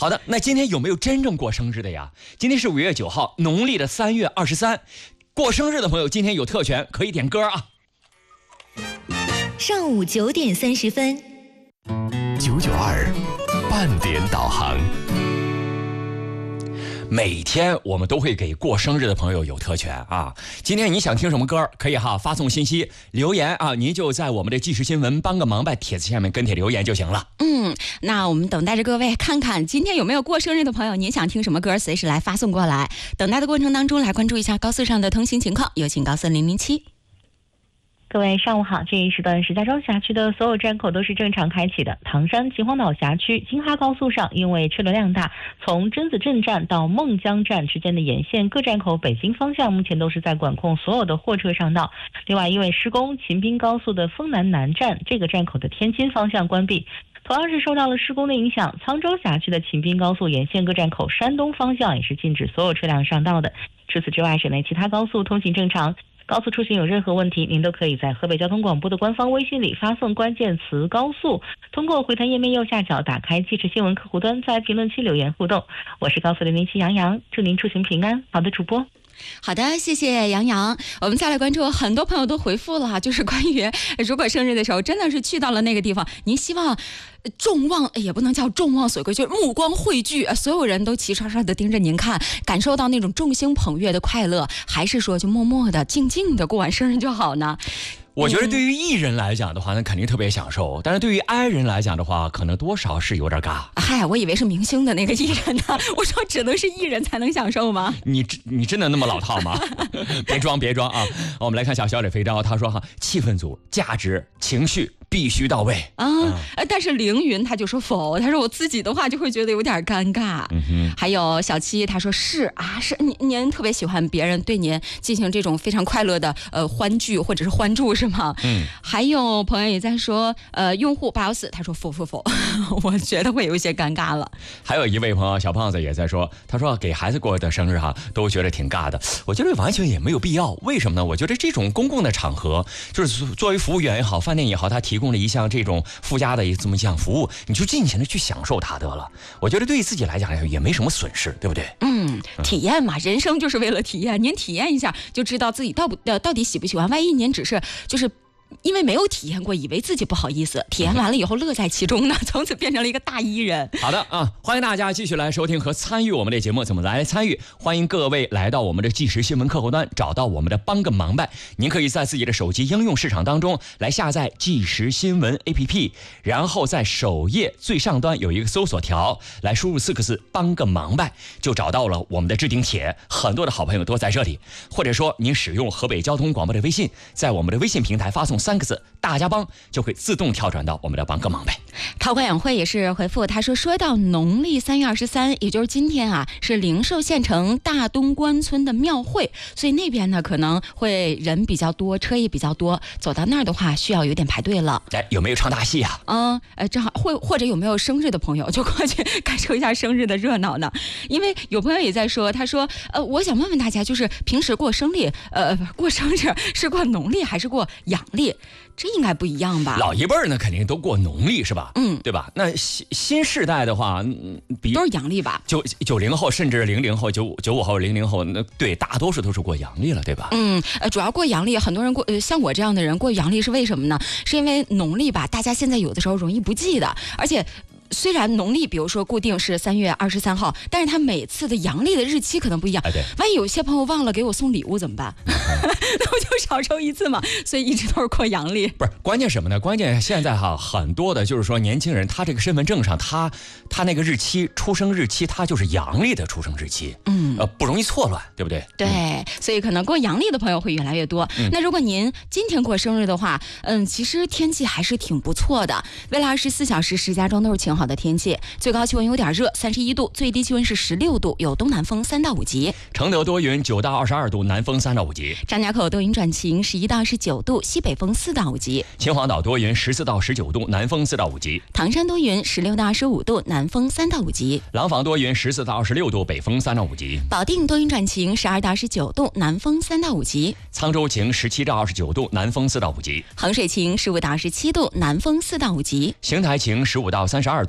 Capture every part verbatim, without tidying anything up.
好的，那今天有没有真正过生日的呀？今天是五月九号，农历的三月二十三，过生日的朋友今天有特权，可以点歌啊。 上午九点三十分， 九九二半点导航。 每天我们都会给过生日的朋友有特权啊！今天你想听什么歌，可以哈发送信息留言啊，您就在我们的即时新闻帮个忙呗帖子下面跟帖留言就行了。 嗯，那我们等待着各位看看今天有没有过生日的朋友，您想听什么歌，随时来发送过来。等待的过程当中，来关注一下高速上的通行情况，有请高速零零七。 各位上午好，这一时段石家庄辖区的所有站口都是正常开启的。唐山秦皇岛辖区京哈高速上，因为车流量大，从榛子镇站到孟江站之间的沿线各站口北京方向目前都是在管控所有的货车上道。另外因为施工，秦滨高速的丰南南站这个站口的天津方向关闭。同样是受到了施工的影响，沧州辖区的秦滨高速沿线各站口山东方向也是禁止所有车辆上道的。除此之外，省内其他高速通行正常。高速出行有任何问题，您都可以在河北交通广播的官方微信里发送关键词高速，通过回弹页面右下角打开即时新闻客户端，在评论区留言互动。我是高速零零七杨洋，祝您出行平安。好的，主播。 好的，谢谢杨洋。我们再来关注，很多朋友都回复了，就是关于如果生日的时候真的是去到了那个地方，您希望众望，也不能叫众望所归，就是目光汇聚，所有人都齐刷刷的盯着您看，感受到那种众星捧月的快乐，还是说就默默的静静的过完生日就好呢？ 我觉得对于艺人来讲的话，那肯定特别享受，但是对于爱人来讲的话，可能多少是有点尬。 嗨，我以为是明星的那个艺人呢，我说只能是艺人才能享受吗？ 你你真的那么老套吗？别装别装啊！我们来看小小李飞刀，他说哈，气氛组、价值、情绪必须到位啊、嗯呃。但是凌云他就说否，他说我自己的话就会觉得有点尴尬。 嗯哼。 还有小七他说是啊，是您您特别喜欢别人对您进行这种非常快乐的呃欢聚或者是欢祝是吗？ 嗯。 还有朋友也在说，呃，用户八幺四他说否否否，我觉得会有一些尴尬了。 还有一位朋友小胖子也在说，他说给孩子过的生日哈都觉得挺尬的，我觉得完全也没有必要。为什么呢？我觉得这种公共的场合，就是作为服务员也好，饭店也好，他提供了一项这种附加的这么一项服务，你就尽情的去享受它得了。我觉得对于自己来讲也没什么损失，对不对？ 嗯，体验嘛，人生就是为了体验，您体验一下就知道自己到不呃到底喜不喜欢。万一您只是就是因为没有体验过，以为自己不好意思，体验完了以后乐在其中呢，从此变成了一个大艺人。 好的啊，欢迎大家继续来收听和参与我们的节目。怎么来参与？欢迎各位来到我们的即时新闻客户端，找到我们的帮个忙呗。您可以在自己的手机应用市场当中来下载即时新闻 A P P， 然后在首页最上端有一个搜索条，来输入四个字帮个忙呗，就找到了我们的置顶帖。很多的好朋友都在这里，或者说您使用河北交通广播的微信，在我们的微信平台发送三个字大家帮，就会自动跳转到我们的帮个忙呗。 陶管养会也是回复他说，说到农历三月二十三，也就是今天啊，是灵寿县城大东关村的庙会，所以那边呢可能会人比较多，车也比较多，走到那儿的话需要有点排队了。 哎，有没有唱大戏啊？ 嗯，呃，正好会或者有没有生日的朋友就过去感受一下生日的热闹呢？因为有朋友也在说，他说，呃，我想问问大家，就是平时过生日，呃，过生日是过农历还是过阳历？这应该不一样吧？ 老一辈儿呢，肯定都过农历是吧？ 嗯， 对吧？那新新世代的话，嗯、比都是阳历吧？ 九九零后甚至零零后、九九五后、零零后，那对大多数都是过阳历了，对吧？ 嗯，呃，主要过阳历，很多人过，呃，像我这样的人过阳历是为什么呢？是因为农历吧，大家现在有的时候容易不记得，而且。虽然农历比如说固定是三月二十三号，但是他每次的阳历的日期可能不一样。 哎，对， 万一有些朋友忘了给我送礼物怎么办？那我就少收一次嘛。所以一直都是过阳历。 不是关键什么呢？关键现在哈很多的就是说年轻人，他这个身份证上他他那个日期出生日期，他就是阳历的出生日期， 嗯， 呃不容易错乱，对不对？ 对，嗯、所以可能过阳历的朋友会越来越多。嗯、那如果您今天过生日的话，嗯，其实天气还是挺不错的。未来二十四小时，石家庄都是晴好的天气，最高气温有点热，三十一度，最低气温是十六度，有东南风三到五级。 承德多云，九到二十二度，南风三到五级。 张家口多云转晴，十一到十九度，西北风四到五级。 秦皇岛多云，十四到十九度，南风四到五级。 唐山多云，十六到二十五度，南风三到五级。 廊坊多云，十四到二十六度，北风三到五级。 保定多云转晴，十二到十九度，南风三到五级。 沧州晴，十七到二十九度，南风四到五级。 衡水晴，十五到二十七度，南风四到五级。 邢台晴，十五到三十二度。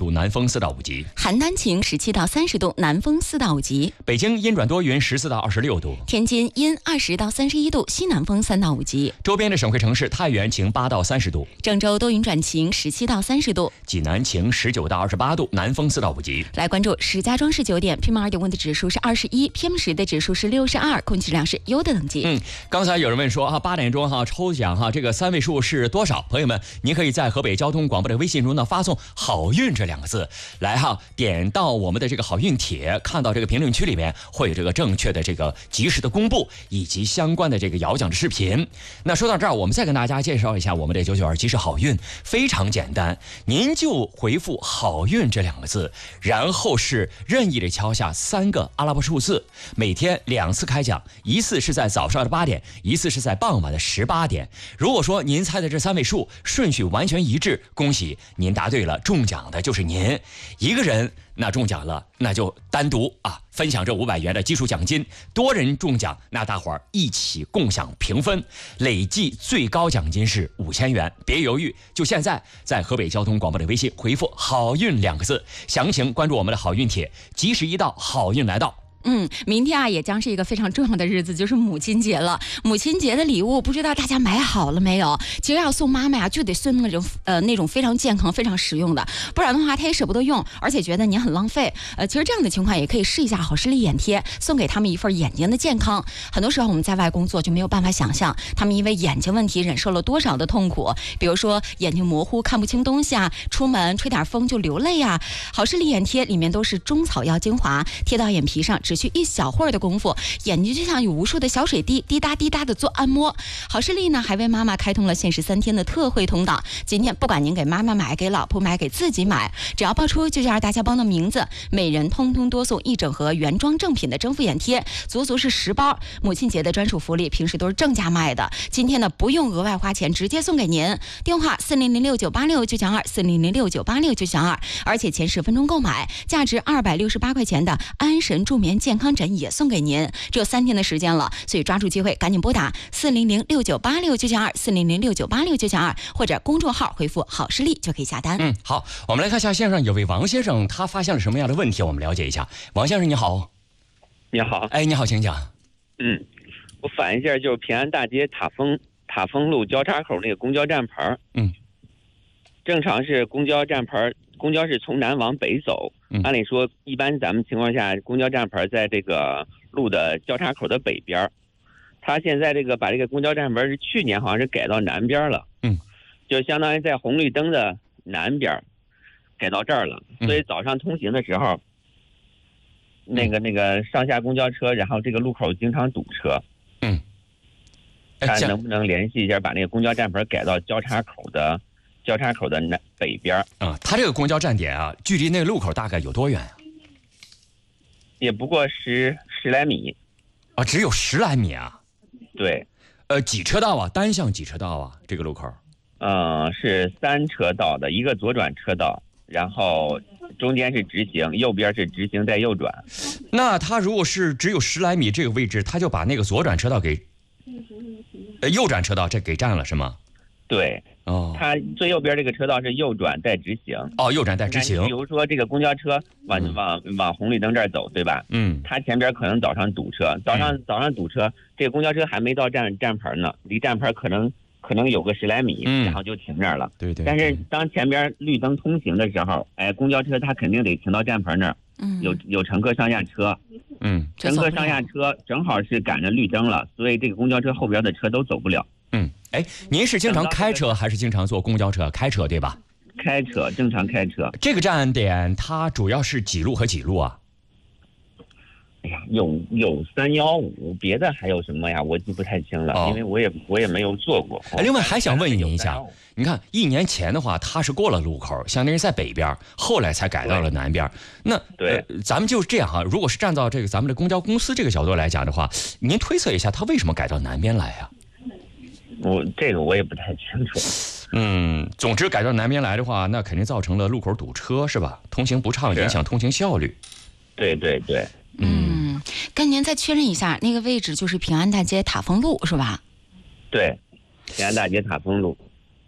度，南风四到五级； 邯郸晴十七到三十度，南风四到五级； 北京阴转多云，十四到二十六度； 天津阴二十到三十一度，西南风三到五级； 周边的省会城市太原晴八到三十度； 郑州多云转晴，十七到三十度； 济南晴十九到二十八度，南风四到五级。 来关注石家庄市九点 P M 二点五 的指数是二十一 ，P M 十的指数是六十二，空气质量是优的等级。 嗯，刚才有人问说哈，八点钟哈抽奖哈，这个三位数是多少？朋友们，您可以在河北交通广播的微信中呢发送“好运”这两个字来哈，点到我们的这个好运帖，看到这个评论区里面会有这个正确的这个及时的公布以及相关的这个摇奖的视频。那说到这儿，我们再跟大家介绍一下我们的九九二即时好运，非常简单，您就回复“好运”这两个字，然后是任意的敲下三个阿拉伯数字，每天两次开奖，一次是在早上的八点，一次是在傍晚的十八点。如果说您猜的这三位数顺序完全一致，恭喜您答对了，中奖的就是您一个人。那中奖了，那就单独啊分享这五百元的基础奖金；多人中奖，那大伙儿一起共享平分，累计最高奖金是五千元。别犹豫，就现在在河北交通广播的微信回复“好运”两个字，详情关注我们的好运帖，吉时一到，好运来到。 嗯，明天啊也将是一个非常重要的日子，就是母亲节了。母亲节的礼物不知道大家买好了没有？其实要送妈妈呀，就得送那种呃那种非常健康、非常实用的，不然的话她也舍不得用，而且觉得您很浪费。呃，其实这样的情况也可以试一下好视力眼贴，送给他们一份眼睛的健康。很多时候我们在外工作就没有办法想象，他们因为眼睛问题忍受了多少的痛苦，比如说眼睛模糊、看不清东西啊，出门吹点风就流泪啊。好视力眼贴里面都是中草药精华，贴到眼皮上只需一小会儿的功夫，眼睛就像有无数的小水滴滴答滴答的做按摩。好视力呢还为妈妈开通了限时三天的特惠通道，今天不管您给妈妈买、给老婆买、给自己买，只要报出就叫大家帮的名字，每人通通多送一整盒原装正品的蒸敷眼贴，足足是十包。母亲节的专属福利，平时都是正价卖的，今天呢不用额外花钱，直接送给您。电话四零零六九八六九九二四零零六九八六九九二，而且前十分钟购买，价值二百六十八块钱的安神助眠健康枕也送给您。只有三天的时间了，所以抓住机会，赶紧拨打四零零六九八六九九二四零零六九八六九九二，或者公众号回复好视力就可以下单。 嗯，好，我们来看一下线上有位王先生，他发现了什么样的问题，我们了解一下。王先生你好。 你好。 哎，你好，请讲。 嗯，我反映一下，就是平安大街塔峰塔峰路交叉口那个公交站牌。 嗯， 正常是公交站牌，公交是从南往北走。 嗯， 按理说，一般咱们情况下，公交站牌在这个路的交叉口的北边。他现在这个把这个公交站牌是去年好像是改到南边了。 嗯， 就相当于在红绿灯的南边改到这儿了。 嗯， 所以早上通行的时候，嗯、那个那个上下公交车，然后这个路口经常堵车。 嗯， 看能不能联系一下，把那个公交站牌改到交叉口的交叉口的南北边。 啊，他这个公交站点啊，距离那个路口大概有多远啊？ 也不过十十来米。 啊，只有十来米啊？ 对。 呃，几车道啊？单向几车道啊？这个路口？ 嗯，是三车道的，一个左转车道，然后中间是直行，右边是直行再右转。 那他如果是只有十来米这个位置，他就把那个左转车道给，呃，右转车道这给占了是吗？ 对。 哦。 他最右边这个车道是右转带直行。 哦，右转带直行。 比如说这个公交车往、嗯、往往红绿灯这儿走，对吧？ 嗯。 他前边可能早上堵车，早上、嗯、早上堵车，这个公交车还没到站站牌呢，离站牌可能可能有个十来米， 嗯、 然后就停这儿了。 对 对, 对。 但是当前边绿灯通行的时候，哎，公交车它肯定得停到站牌那儿。 嗯。 有有乘客上下车。 嗯。 乘客上下车正好是赶着绿灯了，所以这个公交车后边的车都走不了。 嗯。哎，您是经常开车还是经常坐公交车？开车对吧？ 开车，正常开车。 这个站点它主要是几路和几路啊？ 哎呀，有有三幺五，别的还有什么呀？我记不太清了，哦、因为我也我也没有坐过。 哎，另外还想问您一下，你看一年前的话，它是过了路口，相当于在北边，后来才改到了南边。那对、 呃，咱们就这样哈，如果是站到这个咱们的公交公司这个角度来讲的话，您推测一下，它为什么改到南边来呀？ 我这个我也不太清楚。 嗯，总之改到南边来的话，那肯定造成了路口堵车，是吧？通行不畅，影响通行效率。 对对对。 嗯，跟您再确认一下，那个位置就是平安大街塔峰路，是吧？ 对，平安大街塔峰路。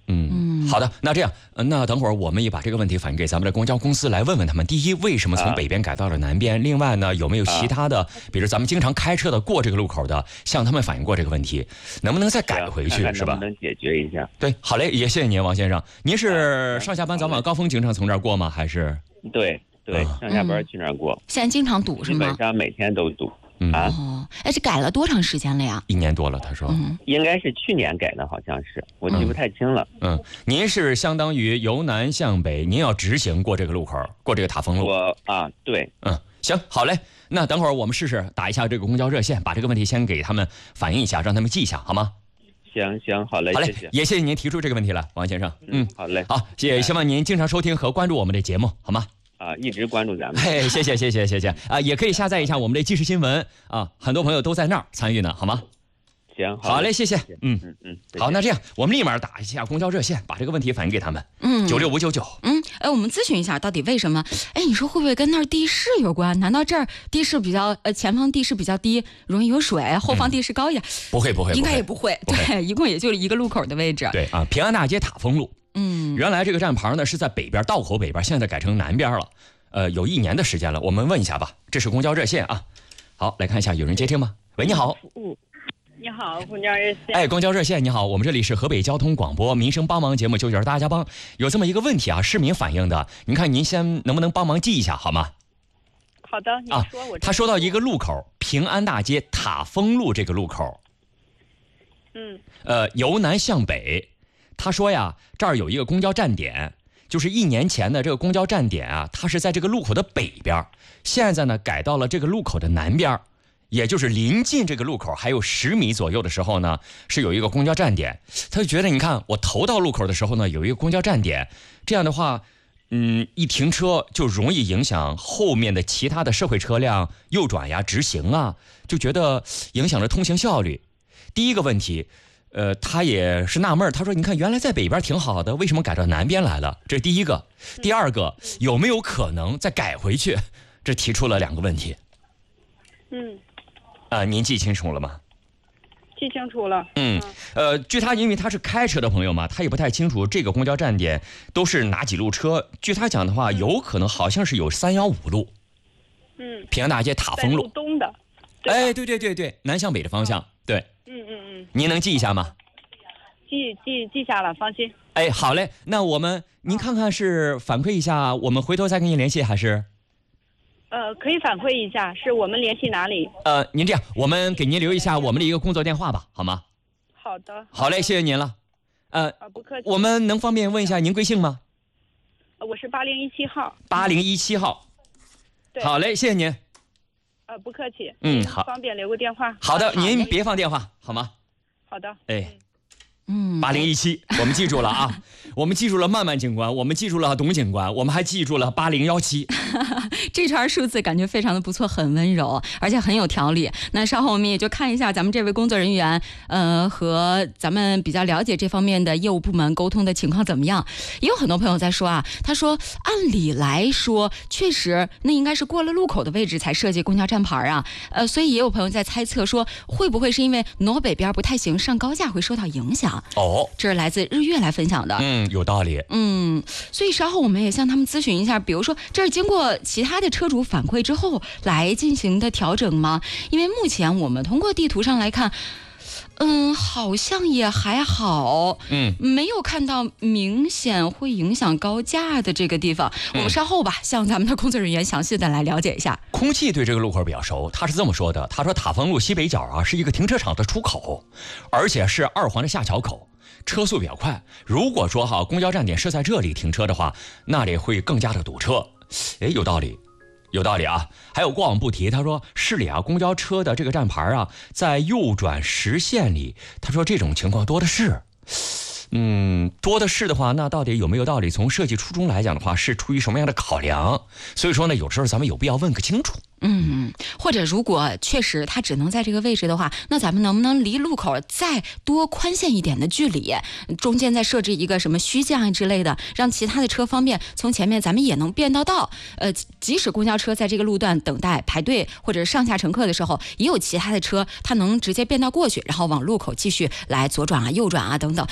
嗯，好的，那这样，呃那等会儿我们也把这个问题反映给咱们的公交公司来问问他们。第一，为什么从北边改到了南边？啊、另外呢，有没有其他的，啊、比如咱们经常开车的过这个路口的，向他们反映过这个问题，能不能再改回去， 看看是吧？ 能不能解决一下？ 对，好嘞，也谢谢您，王先生。您是上下班早晚高峰经常从这儿过吗？还是？ 对对， 啊、 上下班去那儿过。 现在经常堵是吗？ 基本上每天都堵。 嗯、 啊， 哦，哎，这改了多长时间了呀？ 一年多了，他说， 嗯， 应该是去年改的，好像是，我记不太清了。 嗯，您是相当于由南向北，您要直行过这个路口，过这个塔峰路。 我啊，对， 嗯，行，好嘞，那等会儿我们试试打一下这个公交热线，把这个问题先给他们反映一下，让他们记一下，好吗？ 行行，好嘞， 好嘞， 谢谢也谢谢您提出这个问题来，王先生。嗯， 好嘞， 好，也希望您经常收听和关注我们的节目，好吗？ 啊，一直关注咱们。 嘿，谢谢谢谢谢谢啊，也可以下载一下我们的即时新闻啊，很多朋友都在那儿参与呢，好吗？ 行， 好嘞，谢谢。嗯嗯嗯， 好，那这样我们立马打一下公交热线，把这个问题反映给他们。 嗯， 九六五九九。 嗯，哎，我们咨询一下，到底为什么？哎，你说会不会跟那儿地势有关？难道这儿地势比较呃前方地势比较低，容易有水，后方地势高一点？ 嗯、不会不会， 应该也不会。 不会对，一共也就是一个路口的位置。 对啊，平安大街塔峰路。 嗯， 原来这个站牌呢是在北边道口北边，现在改成南边了。呃，有一年的时间了，我们问一下吧。这是公交热线啊。好，来看一下，有人接听吗？喂，你好。 你好，公交热线。 哎，公交热线，你好，我们这里是河北交通广播民生帮忙节目，就是大家帮。有这么一个问题啊，市民反映的，您看您先能不能帮忙记一下好吗？ 好的，你说。 啊、 我他说到一个路口，平安大街塔峰路这个路口。 嗯。 呃，由南向北，他说呀，这儿有一个公交站点。就是一年前的这个公交站点啊，它是在这个路口的北边，现在呢改到了这个路口的南边，也就是临近这个路口还有十米左右的时候呢，是有一个公交站点。他就觉得，你看我头到路口的时候呢，有一个公交站点，这样的话，嗯，一停车就容易影响后面的其他的社会车辆右转呀、直行啊，就觉得影响了通行效率。第一个问题。呃，他也是纳闷，他说：“你看，原来在北边挺好的，为什么改到南边来了？”这是第一个。第二个，有没有可能再改回去？这提出了两个问题。 嗯。 啊、呃，您记清楚了吗？ 记清楚了。 嗯，呃，据他，因为他是开车的朋友嘛，他也不太清楚这个公交站点都是哪几路车。据他讲的话，有可能好像是有三幺五路。 嗯。 平安大街塔峰路。 东的。 哎，对对对对，南向北的方向，对。 嗯嗯嗯， 您能记一下吗？ 记记记下了，放心。 哎，好嘞，那我们您看看是反馈一下，我们回头再跟您联系还是？ 呃，可以反馈一下，是我们联系哪里？ 呃，您这样，我们给您留一下我们的一个工作电话吧，好吗？ 好的。 好嘞，谢谢您了。呃， 啊，不客气。 我们能方便问一下您贵姓吗？ 我是八零一七号。 八零一七号。 对。 好嘞，谢谢您。 呃，不客气。 嗯，好。 方便留个电话。 好的，您别放电话，好吗？ 好的。 哎。 嗯， 八零一七，我们记住了啊，我们记住了曼曼警官，我们记住了董警官，我们还记住了八零幺七。 这串数字感觉非常的不错，很温柔，而且很有条理。那稍后我们也就看一下咱们这位工作人员，呃，和咱们比较了解这方面的业务部门沟通的情况怎么样。也有很多朋友在说啊，他说按理来说，确实那应该是过了路口的位置才设计公交站牌啊，呃，所以也有朋友在猜测说，会不会是因为挪北边不太行，上高架会受到影响？ 哦， 这是来自日月来分享的。 嗯，有道理。 嗯，所以稍后我们也向他们咨询一下，比如说这是经过其他的车主反馈之后来进行的调整吗？因为目前我们通过地图上来看，嗯，好像也还好， 嗯， 没有看到明显会影响高架的这个地方。 嗯、 我们稍后吧，向咱们的工作人员详细的来了解一下。 空气对这个路口比较熟，他是这么说的：他说塔峰路西北角啊是一个停车场的出口，而且是二环的下桥口，车速比较快。如果说哈公交站点设在这里停车的话，那里会更加的堵车。哎，有道理。有道理啊，还有过往不提，他说市里啊公交车的这个站牌啊，在右转实线里，他说这种情况多的是。嗯，多的是的话，那到底有没有道理？从设计初衷来讲的话，是出于什么样的考量？所以说呢，有时候咱们有必要问个清楚。 嗯，或者如果确实它只能在这个位置的话，那咱们能不能离路口再多宽限一点的距离，中间再设置一个什么虚架之类的，让其他的车方便从前面咱们也能变道道。呃，即使公交车在这个路段等待排队或者上下乘客的时候，也有其他的车它能直接变道过去，然后往路口继续来左转啊、右转啊等等。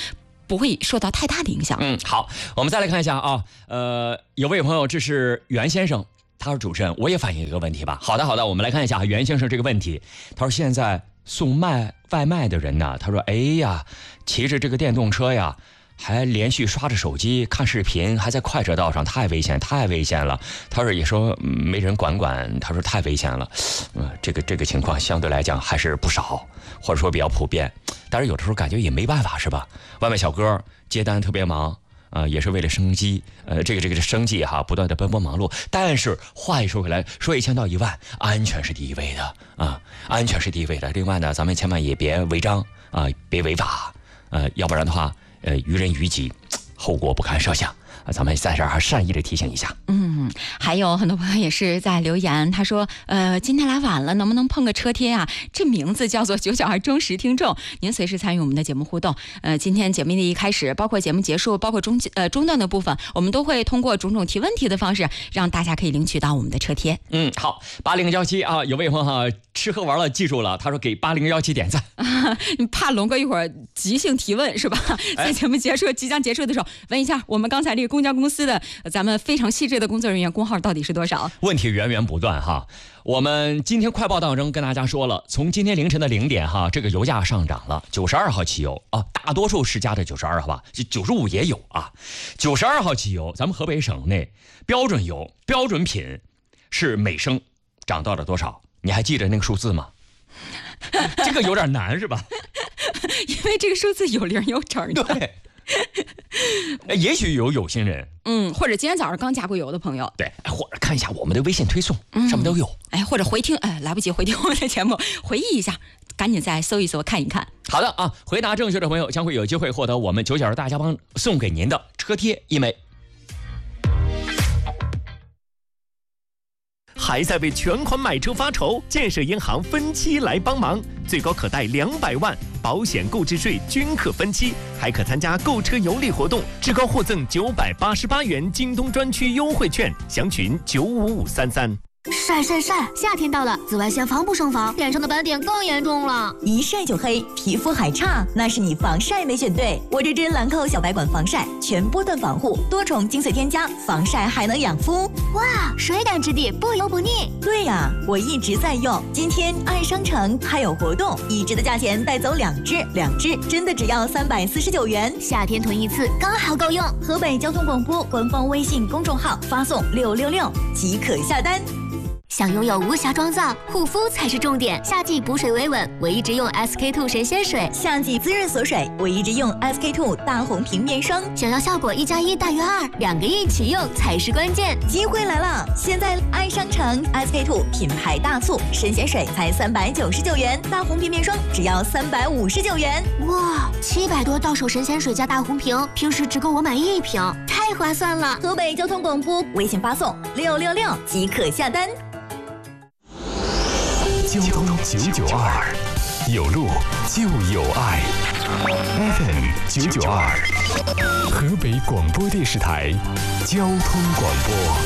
不会受到太大的影响。 嗯，好，我们再来看一下啊，呃，有位朋友，这是袁先生，他说主持人，我也反映一个问题吧。好的，好的，我们来看一下袁先生这个问题。他说现在送卖外卖的人呢，他说，哎呀，骑着这个电动车呀，还连续刷着手机看视频，还在快车道上，太危险，太危险了。他说也说、嗯、没人管管，他说太危险了。嗯，这个这个情况相对来讲还是不少，或者说比较普遍。但是有的时候感觉也没办法，是吧？外卖小哥接单特别忙。呃，也是为了生计，呃，这个这个生计哈，不断的奔波忙碌。但是话一说回来，说一千道一万，安全是第一位的啊，安全是第一位的。另外呢，咱们千万也别违章啊，别违法，呃，要不然的话，呃，于人于己，后果不堪设想。啊，咱们在这儿还善意的提醒一下。 嗯，还有很多朋友也是在留言，他说，呃，今天来晚了，能不能碰个车贴啊？这名字叫做九九二忠实听众，您随时参与我们的节目互动。呃，今天节目的一开始，包括节目结束，包括中呃中段的部分，我们都会通过种种提问题的方式，让大家可以领取到我们的车贴。 嗯，好，八零幺七啊，有位朋友哈，吃喝玩乐记住了，他说给八零幺七点赞。 啊，怕龙哥一会儿即兴提问是吧？在节目结束、即将结束的时候，问一下我们刚才这个公交公司的咱们非常细致的工作人员工号到底是多少？ 问题源源不断哈。我们今天快报当中跟大家说了，从今天凌晨的零点哈，这个油价上涨了，九十二号汽油啊，大多数是加的九十二，好吧，九十五也有啊。九十二号汽油，咱们河北省内标准油标准品是每升涨到了多少？你还记得那个数字吗？这个有点难是吧？ 因为这个数字有零有整的。 对。也许有有心人， 嗯，或者今天早上刚加过油的朋友， 对，或者看一下我们的微信推送， 嗯、 上面都有， 哎，或者回听，哎，来不及回听我们的节目，回忆一下，赶紧再搜一搜看一看。 好的啊，回答正确的朋友将会有机会获得我们九九二大家帮送给您的车贴一枚。 还在为全款买车发愁？建设银行分期来帮忙，最高可贷两百万，保险购置税均可分期，还可参加购车有礼活动，至高获赠九百八十八元京东专区优惠券，详询九五五三三。 晒晒晒！夏天到了，紫外线防不胜防，脸上的斑点更严重了。 一晒就黑，皮肤还差，那是你防晒没选对。我这支兰蔻小白管防晒，全波段防护，多重精粹添加，防晒还能养肤。 哇，水感质地，不油不腻。 对呀、啊，我一直在用。今天爱商城还有活动，一支的价钱带走两支，两支真的只要三百四十九元。 夏天囤一次刚好够用。 河北交通广播官方微信公众号发送六六六即可下单。 想拥有无瑕妆造，护肤才是重点。夏季补水维稳，我一直用 S K two 神仙水； 夏季滋润锁水，我一直用 S K two 大红瓶面霜。 想要效果一加一大于二，两个一起用才是关键。 机会来了！现在爱商城 S K two 品牌大促，神仙水才三百九十九元，大红瓶面霜只要三百五十九元。 哇，七百多到手神仙水加大红瓶，平时只够我买一瓶，太划算了！ 河北交通广播微信发送六六六即可下单。 交通九九二，有路就有爱。F M 九九二，河北广播电视台交通广播。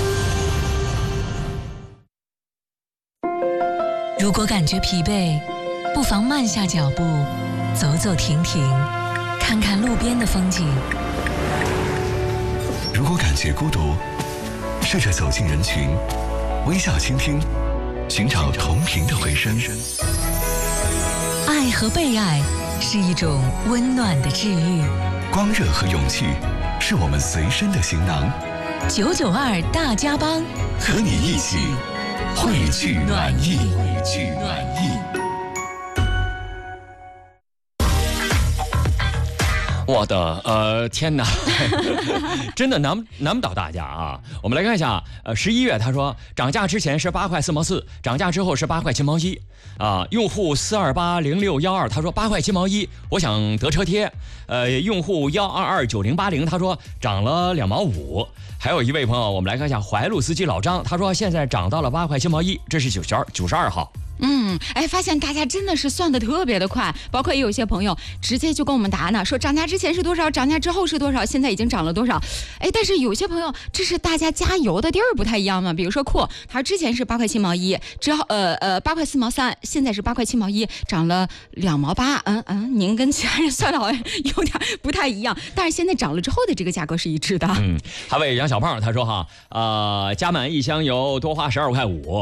如果感觉疲惫，不妨慢下脚步，走走停停，看看路边的风景。 如果感觉孤独，试着走进人群，微笑倾听，寻找同频的回声。 爱和被爱是一种温暖的治愈， 光热和勇气是我们随身的行囊。 九九二大家帮， 和你一起汇聚暖意，汇聚暖意。 我的呃天哪，真的难难不倒大家啊！我们来看一下，呃，十一月他说涨价之前是八块四毛四，涨价之后是八块七毛一啊。用户四二八零六幺二他说八块七毛一，我想得车贴。呃，用户幺二二九零八零他说涨了两毛五。还有一位朋友，我们来看一下怀路司机老张，他说现在涨到了八块七毛一，这是九十二九十二号。 嗯，哎，发现大家真的是算的特别的快，包括也有些朋友直接就跟我们答呢，说涨价之前是多少，涨价之后是多少，现在已经涨了多少。哎，但是有些朋友，这是大家加油的地儿不太一样嘛。比如说酷，他之前是八块七毛一，之后呃呃八块四毛三，现在是八块七毛一，涨了两毛八。嗯嗯，您跟其他人算的好像有点不太一样，但是现在涨了之后的这个价格是一致的。 嗯，还为杨小胖他说哈，呃，加满一箱油多花十二块五。